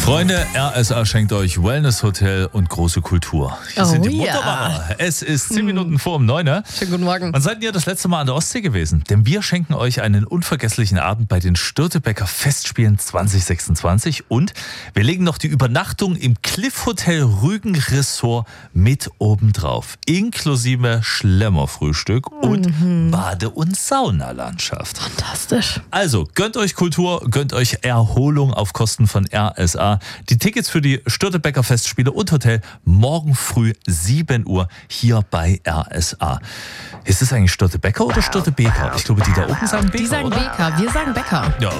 Freunde, RSA schenkt euch Wellness-Hotel und große Kultur. Hier sind die Wunderbarer. Ja. Es ist 10 Minuten vor 9. Schönen guten Morgen. Wann seid ihr das letzte Mal an der Ostsee gewesen? Denn wir schenken euch einen unvergesslichen Abend bei den Störtebeker Festspielen 2026 und wir legen noch die Übernachtung im Cliff Hotel Rügen Resort mit obendrauf. Inklusive Schlemmerfrühstück und Bade- und Saunalandschaft. Fantastisch. Also, gönnt euch Kultur, gönnt euch Erholung auf Kosten von RSA. Die Tickets für die Störtebeker Festspiele und Hotel morgen früh 7 Uhr hier bei RSA. Ist es eigentlich Störtebeker oder Störtebeker? Ich glaube, die da oben sagen Beker, Die sagen oder? Beker, wir sagen Bäcker. Ja,